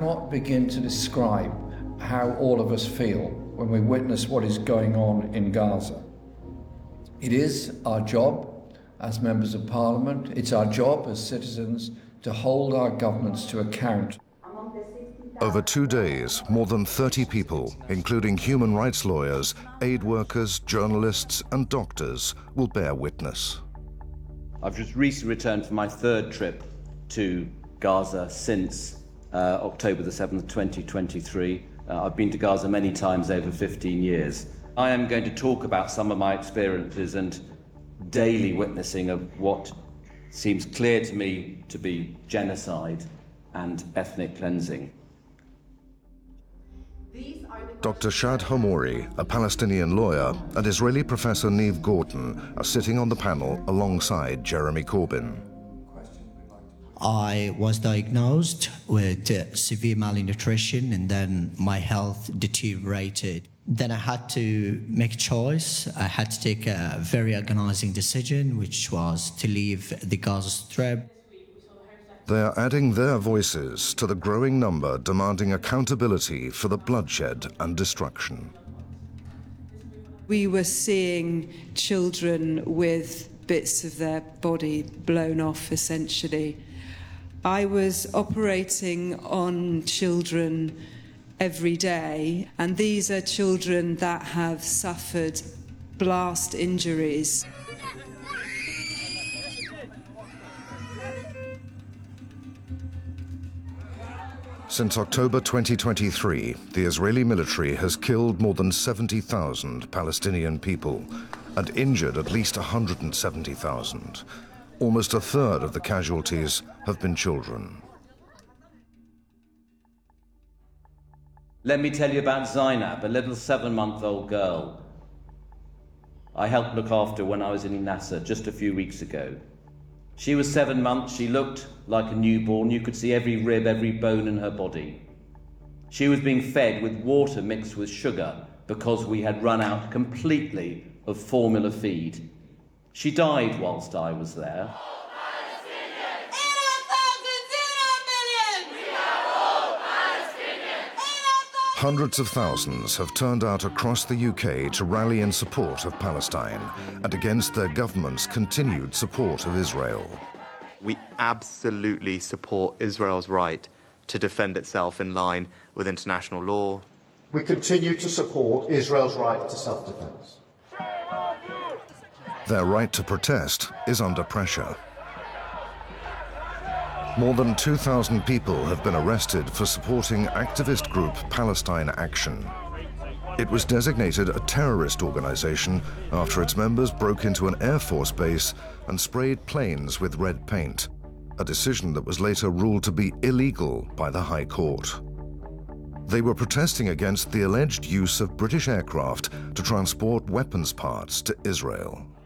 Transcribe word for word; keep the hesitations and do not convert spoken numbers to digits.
cannot begin to describe how all of us feel when we witness what is going on in Gaza. It is our job as members of Parliament, it's our job as citizens to hold our governments to account. Over two days, more than thirty people, including human rights lawyers, aid workers, journalists and doctors, will bear witness. I've just recently returned from my third trip to Gaza since uh, October the seventh, twenty twenty-three. Uh, I've been to Gaza many times over fifteen years. I am going to talk about some of my experiences and daily witnessing of what seems clear to me to be genocide and ethnic cleansing. Doctor Shad Homouri, a Palestinian lawyer, and Israeli professor Niamh Gordon are sitting on the panel alongside Jeremy Corbyn. I was diagnosed with uh, severe malnutrition, and then my health deteriorated. Then I had to make a choice. I had to take a very agonizing decision, which was to leave the Gaza Strip. They're adding their voices to the growing number demanding accountability for the bloodshed and destruction. We were seeing children with bits of their body blown off, essentially. I was operating on children every day, and these are children that have suffered blast injuries. Since October twenty twenty-three, the Israeli military has killed more than seventy thousand Palestinian people and injured at least one hundred seventy thousand. Almost a third of the casualties have been children. Let me tell you about Zainab, a little seven-month-old girl I helped look after when I was in Nasser just a few weeks ago. She was seven months, she looked like a newborn, you could see every rib, every bone in her body. She was being fed with water mixed with sugar because we had run out completely of formula feed. She died whilst I was there. Hundreds of thousands have turned out across the U K to rally in support of Palestine and against their government's continued support of Israel. We absolutely support Israel's right to defend itself in line with international law. We continue to support Israel's right to self-defense. Their right to protest is under pressure. More than two thousand people have been arrested for supporting activist group Palestine Action. It was designated a terrorist organization after its members broke into an Air Force base and sprayed planes with red paint, a decision that was later ruled to be illegal by the High Court. They were protesting against the alleged use of British aircraft to transport weapons parts to Israel.